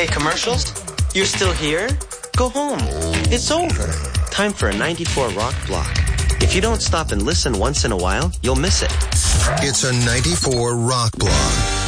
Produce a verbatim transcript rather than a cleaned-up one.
Hey, commercials? You're still here? Go home. It's over. Time for a ninety-four Rock block. If you don't stop and listen once in a while, you'll miss it. It's a ninety-four Rock block.